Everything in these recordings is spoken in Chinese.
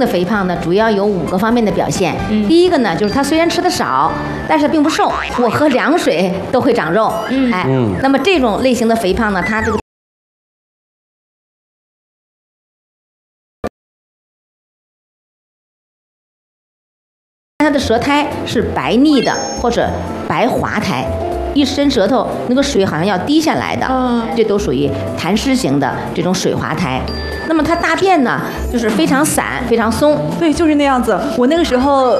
的肥胖呢，主要有5个方面的表现。第一个呢，就是她虽然吃的少，但是并不瘦，我喝凉水都会长肉。那么这种类型的肥胖呢，它这个它的舌苔是白腻的或者白滑苔，一伸舌头那个水好像要滴下来的，这都属于痰湿型的这种水滑苔。那么它大便呢，就是非常散非常松。 对，就是那样子。我那个时候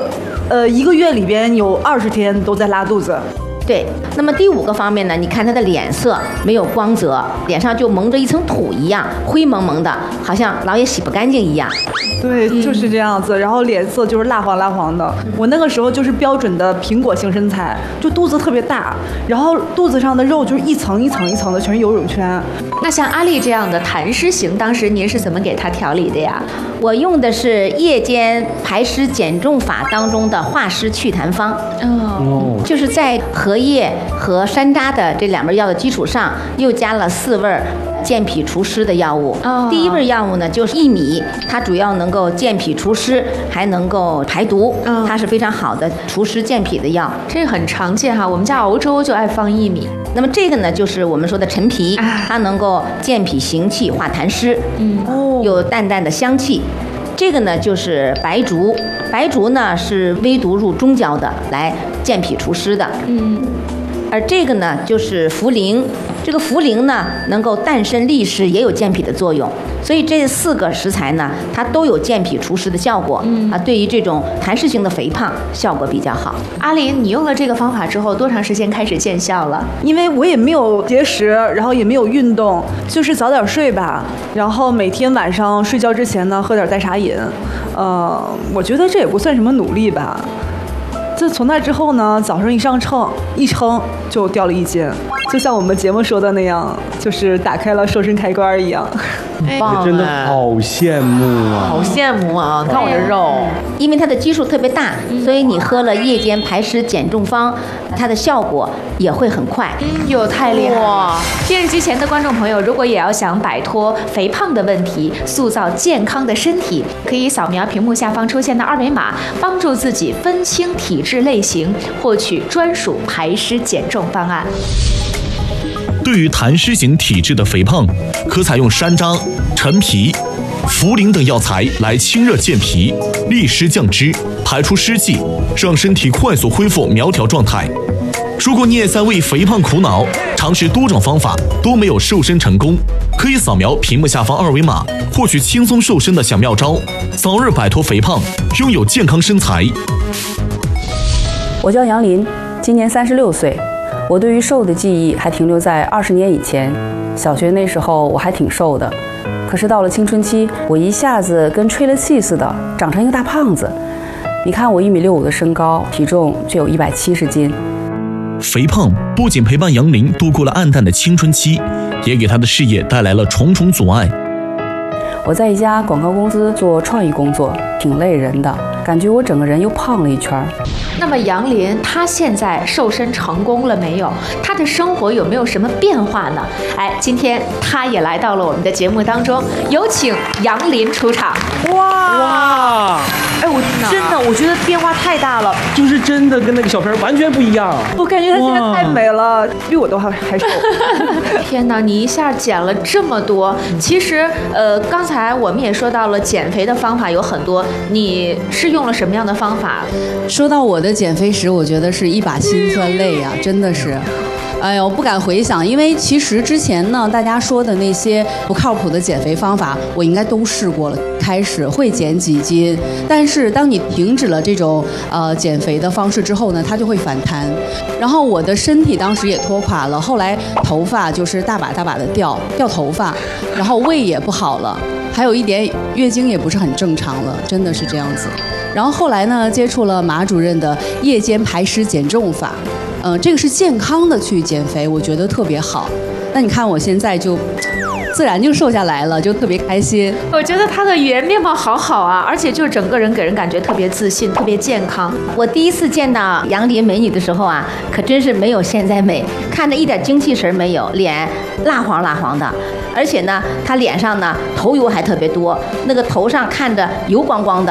1个月里边有20天都在拉肚子。 对，那么第5个方面呢，你看他的脸色没有光泽，脸上就蒙着一层土一样，灰蒙蒙的，好像老也洗不干净一样。 对，就是这样子。然后脸色就是蜡黄蜡黄的。我那个时候就是标准的苹果型身材，就肚子特别大，然后肚子上的肉就是一层一层一层的，全是游泳圈。 那像阿丽这样的痰湿型，当时您是怎么给她调理的呀？ 我用的是夜间排湿减重法当中的化湿祛痰方。就是在荷叶和山楂的这2味药的基础上，又加了4味健脾除湿的药物。第1味药物呢就是薏米，它主要能够健脾除湿，还能够排毒，它是非常好的除湿健脾的药。 这很常见哈，我们家熬粥就爱放薏米。 那么这个呢，就是我们说的陈皮，它能够健脾行气、化痰湿，有淡淡的香气。这个呢就是白术，白术呢是微毒入中焦的，来健脾除湿的。而这个呢就是茯苓，这个茯苓呢能够淡渗利湿，也有健脾的作用。所以这4个食材呢，它都有健脾除湿的效果。对于这种痰湿型的肥胖效果比较好。 阿林，你用了这个方法之后，多长时间开始见效了？ 因为我也没有节食，然后也没有运动，就是早点睡吧，然后每天晚上睡觉之前呢喝点代茶饮。我觉得这也不算什么努力吧。自从那之后呢，早上一上秤一称就掉了1斤，就像我们节目说的那样，就是打开了瘦身开关一样。 真的好羡慕啊！ 好羡慕啊！看我这肉， 因为它的基数特别大，所以你喝了夜间排湿减重方，它的效果也会很快。 哟，太厉害了！电视机前的观众朋友，如果也要想摆脱肥胖的问题，塑造健康的身体，可以扫描屏幕下方出现的2维码，帮助自己分清体质类型，获取专属排湿减重方案。 对于痰湿型体质的肥胖，可采用山楂、陈皮、茯苓等药材来清热健脾、利湿降脂、排出湿气，让身体快速恢复苗条状态。如果你也在为肥胖苦恼，尝试多种方法都没有瘦身成功，可以扫描屏幕下方2维码，获取轻松瘦身的小妙招，早日摆脱肥胖，拥有健康身材。 我叫杨林，今年36岁。我对于瘦的记忆还停留在20年以前，小学那时候我还挺瘦的，可是到了青春期，我一下子跟吹了气似的，长成一个大胖子。你看我1.65米的身高，体重却有170斤。 肥胖不仅陪伴杨林度过了暗淡的青春期，也给他的事业带来了重重阻碍。 我在一家广告公司做创意工作，挺累人的，感觉我整个人又胖了一圈。 那么杨林他现在瘦身成功了没有？他的生活有没有什么变化呢？今天他也来到了我们的节目当中，有请杨林出场。 哇！ 我觉得变化太大了， 就是真的跟那个小片完全不一样。 我感觉她现在太美了，比我都还瘦。 天哪，你一下减了这么多！其实刚才我们也说到了减肥的方法有很多，你是用了什么样的方法？ 说到我的减肥史，我觉得是一把辛酸泪呀，真的是。哎呦，不敢回想，因为其实之前呢，大家说的那些不靠谱的减肥方法，我应该都试过了。开始会减几斤，但是当你停止了这种减肥的方式之后呢，它就会反弹。然后我的身体当时也拖垮了，后来头发就是大把大把的掉头发，然后胃也不好了，还有一点月经也不是很正常了，真的是这样子。然后后来呢，接触了马主任的夜间排湿减重法。这个是健康的去减肥，我觉得特别好。那你看我现在就自然就瘦下来了，就特别开心。 我觉得她的语言面貌好好啊，而且就整个人给人感觉特别自信，特别健康。 我第一次见到杨林美女的时候啊，可真是没有现在美，看着一点精气神没有，脸蜡黄蜡黄的，而且呢，她脸上呢头油还特别多，那个头上看着油光光的。